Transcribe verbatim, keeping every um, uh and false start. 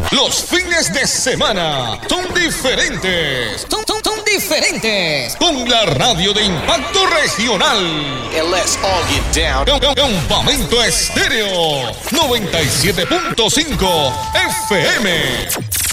Los fines de semana son diferentes. Son, son, son diferentes. Con la radio de impacto regional. And let's all get down. Campamento Estéreo noventa y siete punto cinco F M.